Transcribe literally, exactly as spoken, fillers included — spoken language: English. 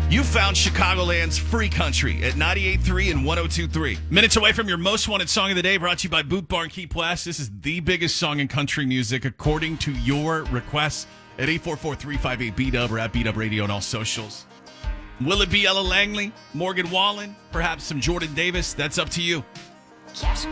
You found Chicagoland's free country at ninety-eight point three and one oh two point three. Minutes away from your most wanted song of the day, brought to you by Boot Barn Key West. This is the biggest song in country music according to your requests at eight four four, three five eight, B W or at B W Radio on all socials. Will it be Ella Langley, Morgan Wallen, perhaps some Jordan Davis? That's up to you.